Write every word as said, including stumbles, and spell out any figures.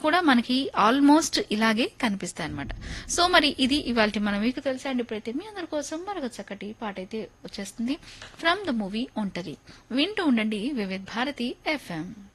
కూడా మనకి ఆల్మోస్ట్ ఇలాగే కనిపిస్తాయి అనమాట. సో మరి ఇది ఇవాళ మనం మీకు తెలుసా అండి. ఇప్పుడైతే మీ అందరి కోసం మరొక చక్కటి పాట అయితే వచ్చేస్తుంది ఫ్రమ్ ద మూవీ ఒంటరి. వింటూ ఉండండి వివిధ భారతి ఎఫ్ఎం.